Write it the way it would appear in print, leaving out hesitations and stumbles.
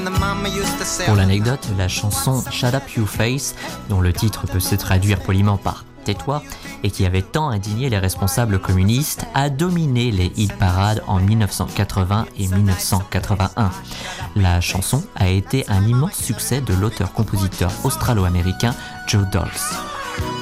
Pour l'anecdote, la chanson Shut Up You Face, dont le titre peut se traduire poliment par Tais-toi, et qui avait tant indigné les responsables communistes, a dominé les hit parades en 1980 et 1981. La chanson a été un immense succès de l'auteur-compositeur australo-américain Joe Doggs.